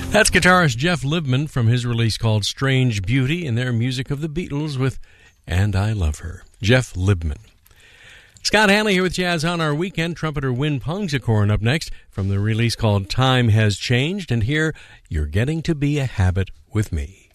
That's guitarist Jeff Libman from his release called Strange Beauty and their music of the Beatles with And I Love Her. Jeff Libman. Scott Hanley here with Jazz on Our Weekend. Trumpeter Win Pongsakorn up next from the release called Time Has Changed. And here, You're Getting to Be a Habit with Me.